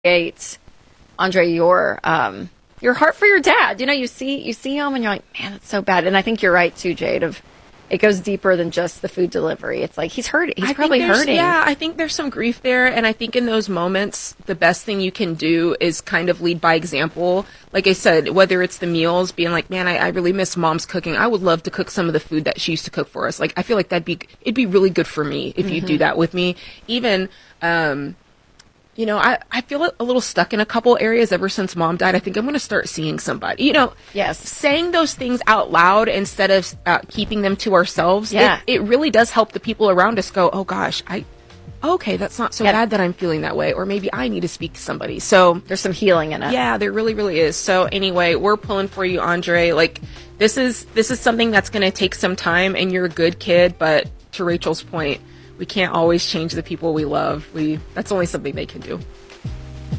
appreciate, Andre, your heart for your dad. You know, you see him and you're like, man, that's so bad. And I think you're right too, Jade, it goes deeper than just the food delivery. It's like he's hurting. He's probably hurting. Yeah, I think there's some grief there. And I think in those moments, the best thing you can do is kind of lead by example. Like I said, whether it's the meals, being like, man, I really miss mom's cooking. I would love to cook some of the food that she used to cook for us. Like, I feel like it'd be really good for me if you do that with me. Even, you know, I feel a little stuck in a couple areas ever since mom died. I think I'm going to start seeing somebody, you know, yes, saying those things out loud instead of keeping them to ourselves. Yeah. It really does help the people around us go, oh gosh, okay, that's not so bad that I'm feeling that way. Or maybe I need to speak to somebody. So there's some healing in it. Yeah, there really, really is. So anyway, we're pulling for you, Andre. Like this is something that's going to take some time, and you're a good kid. But to Rachel's point, we can't always change the people we love. That's only something they can do.